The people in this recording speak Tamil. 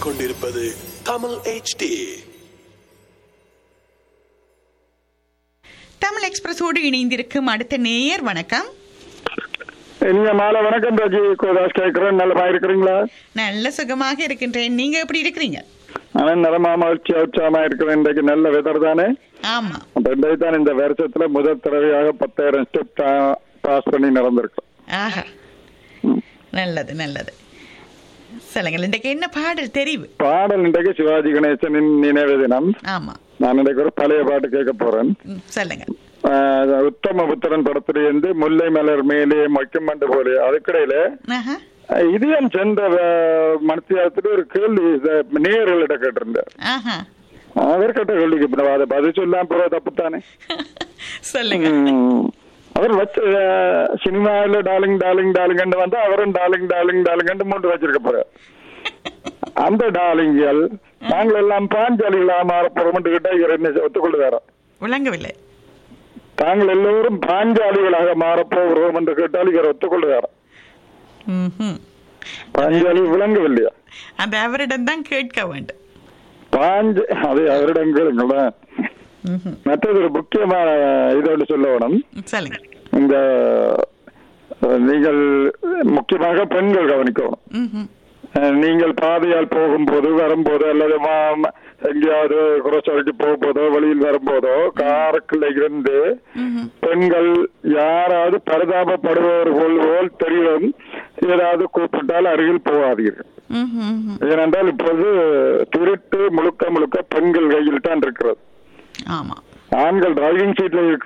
கேட்டுக்கொண்டிருப்பது தமிழ் HD. தமிழ் எக்ஸ்பிரஸோடு இணைந்திருக்கும் அடுத்த நேயர் வணக்கம். இனிய மாலை வணக்கம் ராஜி கோதாஸ் கேட்கிறேன். நல்லமா இருக்கிறீங்களா? நல்ல சுகமாக இருக்கின்றேன். நீங்க எப்படி இருக்கிறீங்க? நான் நலமா மகிழ்ச்சி உற்சாகமா இருக்கிறேன். இன்றைக்கு நல்ல வெதர் தானே? ஆமா, இன்றைக்கு தான் இந்த வருஷத்துல முதல் தடவையாக 10,000 ஸ்டெப் பாஸ் பண்ணி நடந்திருக்கோம். ஆஹா, நல்லது நல்லது. சொல்லுங்கள், இன்றைக்கு என்ன பாடல் தெரிவு? பாடல் இன்றைக்கு சிவாஜி கணேசனின் நினைவு தினம். ஆமா, நான் இன்றைக்கு ஒரு பழைய பாட்டு கேட்க போறேன். சொல்லுங்க. உத்தம புத்திரன் படத்திலிருந்து முல்லை மலர் மேலே மொய்க்குமண்டு போலே. அதுக்கிடையில ஆஹா, இதயம் சென்ற மனத்தியாரத்துல ஒரு கேள்வி நேயர்களிட கேட்டிருந்தார். ஆஹா, அவர் கேட்ட கேள்விக்கு அதை பதில் சொல்லாம் போற தப்புத்தானே? சொல்லுங்க. அவர் வச்ச சினிமாவில டார்லிங் டார்லிங் டார்லிங் வந்தா அவரும் டார்லிங் டார்லிங் டார்லிங் மூன்று வச்சிருக்க போற. அந்த டார்லிங்கள் நாங்கள் எல்லாம் பாஞ்சாலிகளா மாறப்போறோம் கிட்ட இவர் என்ன ஒத்துக்கொள்ளுவாரோ? விளங்கவில்லை. தாங்கள் எல்லோரும் பாஞ்சாலிகளாக மாறப்போகிறோம் என்று கேட்டால் இவர் ஒத்துக்கொள்ளுவாரோ? பாஞ்சாலி விளங்கவில்லையா? அந்த அவரிடம் தான் கேட்க வேண்டும். அது அவரிடம் கேளுங்களேன். மற்றது ஒரு முக்கியமான இதோடு சொல்ல வேணும். சொல்லுங்க. இந்த நீங்கள் முக்கியமாக பெண்கள் கவனிக்கணும். நீங்கள் பாதையால் போகும்போது வரும்போது அல்லது எங்கேயாவது குரோசரிக்கு போகும்போதோ வெளியில் வரும்போதோ காருக்குள்ள இருந்து பெண்கள் யாராவது பரிதாபப்படுபவர் போல் தெரியும் ஏதாவது கூப்பிட்டால் அருகில் போகாதீர்கள். ஏனென்றால் இப்போது திருட்டு முழுக்க முழுக்க பெண்கள் கையில் தான் இருக்கிறது. ஆமா, ஆண்கள் டிரைவிங் சீட்ல இருக்கிற